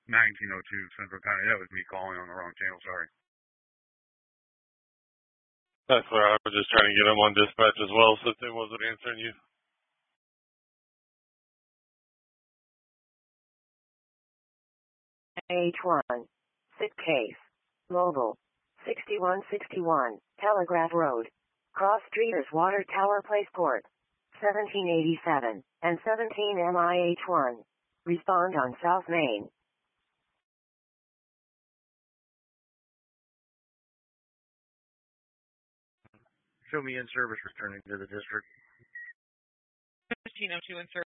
1902 Central County. That was me calling on the wrong channel, sorry. That's where I was just trying to get them on dispatch as well, since they wasn't answering you. H1. Sick case. Mobile. 6161, Telegraph Road. Cross Streeters Water Tower Placeport. 1787, and 17 MIH1. Respond on South Main. Show me in service returning to the district. 1502 in service.